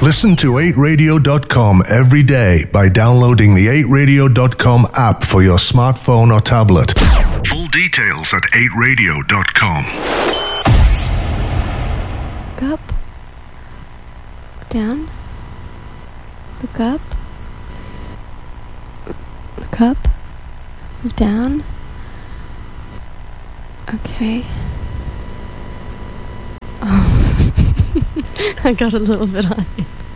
Listen to 8radio.com every day by downloading the 8radio.com app for your smartphone or tablet. Full details at 8radio.com. Look up. Down. Look up. Look up. Look down. Okay. Oh. I got a little bit on you.